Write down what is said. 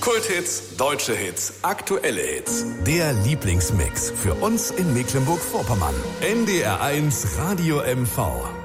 Kulthits, deutsche Hits, aktuelle Hits. Der Lieblingsmix für uns in Mecklenburg-Vorpommern. NDR1 Radio MV.